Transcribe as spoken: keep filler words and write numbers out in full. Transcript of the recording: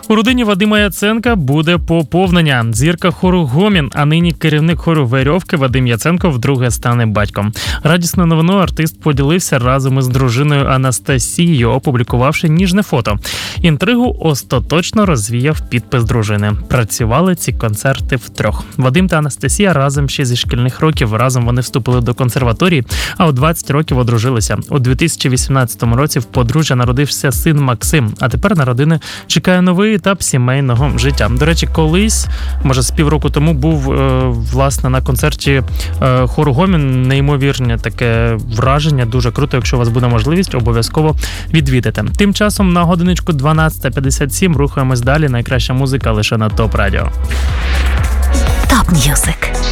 У родині Вадима Яценка буде поповнення. Зірка хору «Гомін», а нині керівник хору «Верьовки» Вадим Яценко вдруге стане батьком. Радісну новину артист поділився разом із дружиною Анастасією, опублікувавши ніжне фото. Інтригу остаточно розвіяв підпис дружини. Працювали ці концерти втрьох. Вадим та Анастасія разом ще зі шкільних років. Разом вони вступили до консерваторії, а у двадцять років одружилися. У дві тисячі вісімнадцятому році в подружжя народився син Максим, а тепер на родини чекає новий етап сімейного життя. До речі, колись, може з півроку тому, був е, власне на концерті е, хору «Гомін». Неймовірне таке враження, дуже круто. Якщо у вас буде можливість, обов'язково відвідайте. Тим часом на годиночку дванадцята п'ятдесят сім рухаємось далі. Найкраща музика лише на ТОП Радіо. ТОП М'юзик.